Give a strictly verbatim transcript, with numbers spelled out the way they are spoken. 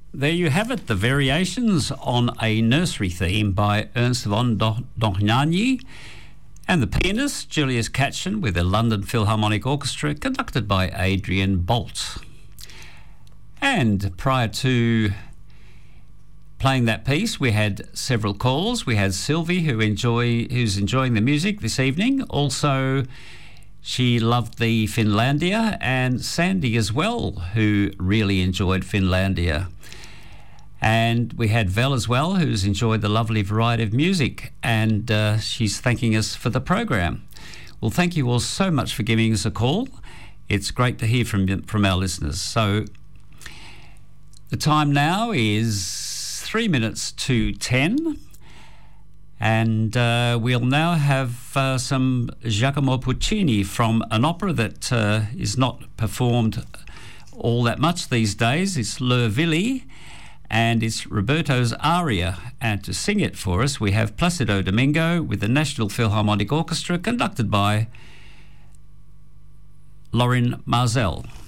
There you have it, the variations on a nursery theme by Ernst von Dohnanyi, and the pianist Julius Katchen with the London Philharmonic Orchestra, conducted by Adrian Bolt. And prior to playing that piece, we had several calls. We had Sylvie, who enjoy who's enjoying the music this evening. Also, she loved the Finlandia, and Sandy as well, who really enjoyed Finlandia. And we had Vel as well, who's enjoyed the lovely variety of music, and uh, she's thanking us for the program. Well, thank you all so much for giving us a call. It's great to hear from from our listeners. So the time now is three minutes to ten, and uh, we'll now have uh, some Giacomo Puccini from an opera that uh, is not performed all that much these days. It's Le Villi, and it's Roberto's aria, and to sing it for us we have Placido Domingo with the National Philharmonic Orchestra, conducted by Lorin Maazel.